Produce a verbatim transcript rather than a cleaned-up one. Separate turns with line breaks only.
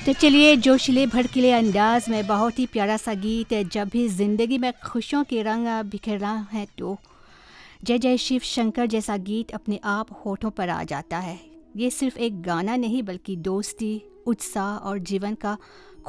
तो चलिए जोशीले भड़कीले अंदाज में बहुत ही प्यारा सा गीत है। जब भी ज़िंदगी में खुशियों के रंग बिखरना है तो जय जय शिव शंकर जैसा गीत अपने आप होठों पर आ जाता है। ये सिर्फ एक गाना नहीं बल्कि दोस्ती, उत्साह और जीवन का